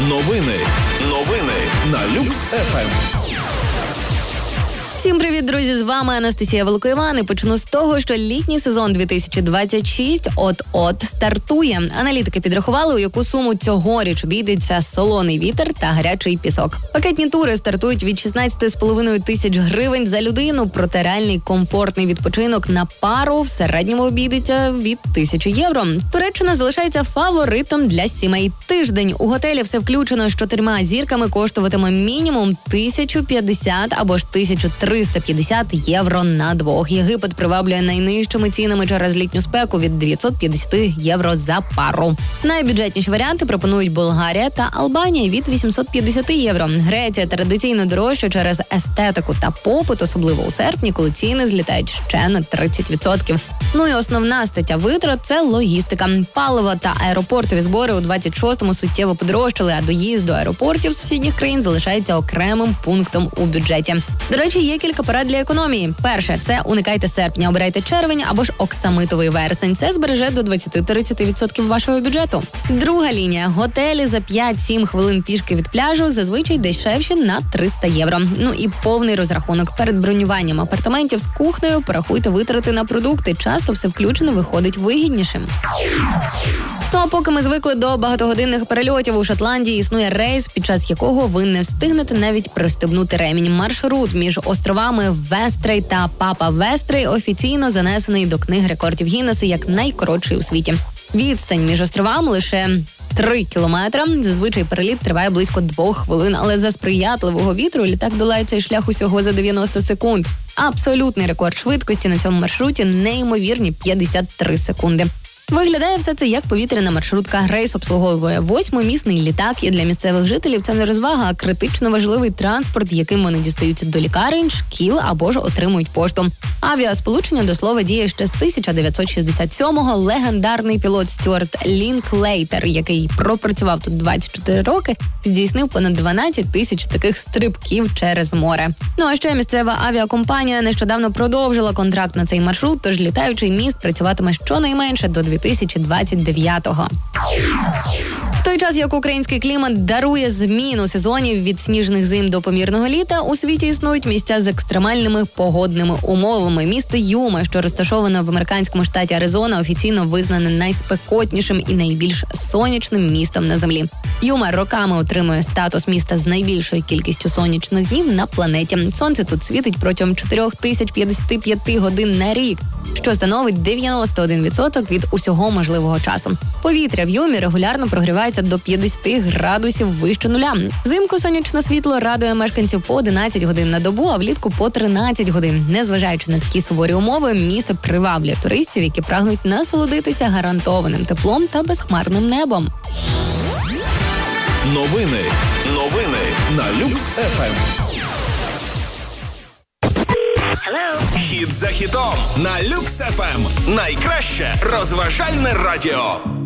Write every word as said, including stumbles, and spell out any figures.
Новини. Новини на Люкс еф ем. Всім привіт, друзі! З вами Анастасія Великоїван. І почну з того, що літній сезон дві тисячі двадцять шість от-от стартує. Аналітики підрахували, у яку суму цьогоріч обійдеться солоний вітер та гарячий пісок. Пакетні тури стартують від шістнадцять з половиною тисяч гривень за людину, проте реальний комфортний відпочинок на пару в середньому обійдеться від тисячі євро. Туреччина залишається фаворитом для сімей. Тиждень у готелі все включено з чотирма зірками коштуватиме мінімум тисячу п'ятдесят або ж тисячу триста п'ятдесят євро на двох. Єгипет приваблює найнижчими цінами через літню спеку від дев'ятсот п'ятдесят євро за пару. Найбюджетніші варіанти пропонують Болгарія та Албанія від вісімсот п'ятдесят євро. Греція традиційно дорожча через естетику та попит, особливо у серпні, коли ціни злітають ще на тридцять відсотків. Ну і основна стаття витрат – це логістика. Паливо та аеропортові збори у двадцять шостому суттєво подорожчали, а доїзд до аеропортів сусідніх країн залишається окремим пунктом у бюджеті. До речі, є кілька порад для економії. Перше – це уникайте серпня, обирайте червень або ж оксамитовий вересень. Це збереже до двадцять-тридцять відсотків вашого бюджету. Друга лінія – готелі за п'ять-сім хвилин пішки від пляжу зазвичай дешевші на триста євро. Ну і повний розрахунок. Перед бронюванням апартаментів з кухнею порахуйте витрати на продукти. Часто все включено виходить вигіднішим. Ну а поки ми звикли до багатогодинних перельотів, у Шотландії існує рейс, під час якого ви не встигнете навіть пристебнути ремінь. Маршрут між островами Вестрей та Папа Вестрей офіційно занесений до книги рекордів Гіннеса як найкоротший у світі. Відстань між островами лише три кілометри. Зазвичай переліт триває близько двох хвилин, але за сприятливого вітру літак долає цей шлях усього за дев'яносто секунд. Абсолютний рекорд швидкості на цьому маршруті – неймовірні п'ятдесят три секунди. Виглядає все це як повітряна маршрутка. Рейс обслуговує восьмимісний літак, і для місцевих жителів це не розвага, а критично важливий транспорт, яким вони дістаються до лікарень, шкіл або ж отримують пошту. Авіасполучення, до слова, діє ще з тисяча дев'ятсот шістдесят сьомого. Легендарний пілот Стюарт Лінклейтер, який пропрацював тут двадцять чотири роки, здійснив понад дванадцять тисяч таких стрибків через море. Ну а ще місцева авіакомпанія нещодавно продовжила контракт на цей маршрут, тож літаючий міст працюватиме щонайменше до дві тисячі двадцять дев'ятого. В той час, як український клімат дарує зміну сезонів від сніжних зим до помірного літа, у світі існують місця з екстремальними погодними умовами. Місто Юма, що розташоване в американському штаті Аризона, офіційно визнане найспекотнішим і найбільш сонячним містом на землі. Юма роками отримує статус міста з найбільшою кількістю сонячних днів на планеті. Сонце тут світить протягом чотири тисячі п'ятдесят п'ять годин на рік, що становить дев'яносто один відсоток від усього можливого часу. Повітря в Юмі регулярно прогрівається до п'ятдесят градусів вище нуля. Взимку сонячне світло радує мешканців по одинадцять годин на добу, а влітку по тринадцять годин. Незважаючи на такі суворі умови, місто приваблює туристів, які прагнуть насолодитися гарантованим теплом та безхмарним небом. Новини. Новини на Люкс еф ем. Хіт за хітом на Люкс еф ем. Найкраще розважальне радіо.